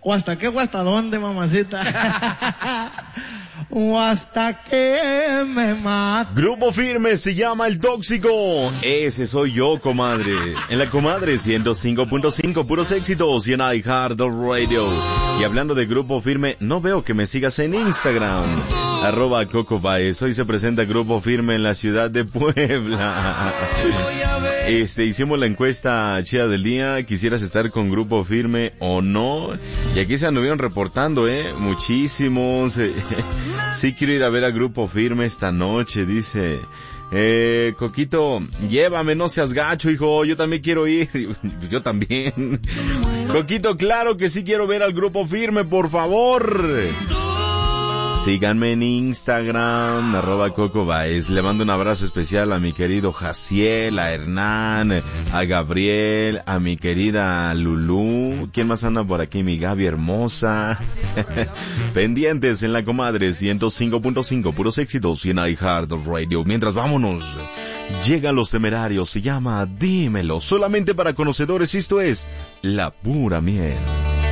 ¿O hasta qué o hasta dónde, mamacita? O hasta que me mate. Grupo Firme se llama El Tóxico. Ese soy yo, comadre. En la comadre 105.5, puros éxitos y en iHeartRadio. Y hablando de Grupo Firme, no veo que me sigas en Instagram. @Coco Baez. Hoy se presenta Grupo Firme en la ciudad de Puebla. Hicimos la encuesta chida del día. ¿Quisieras estar con Grupo Firme o no? Y aquí se anduvieron reportando, muchísimos. Sí quiero ir a ver a Grupo Firme esta noche, dice. Coquito, llévame, no seas gacho, hijo, yo también quiero ir. Yo también. Coquito, claro que sí quiero ver al Grupo Firme, por favor. Síganme en Instagram, @Coco Baez. Le mando un abrazo especial a mi querido Jaciel, a Hernán, a Gabriel, a mi querida Lulú. ¿Quién más anda por aquí? Mi Gaby hermosa. Pendientes en la comadre 105.5, puros éxitos y en iHeartRadio. Mientras vámonos, llegan Los Temerarios, se llama Dímelo, solamente para conocedores, esto es La Pura Miel.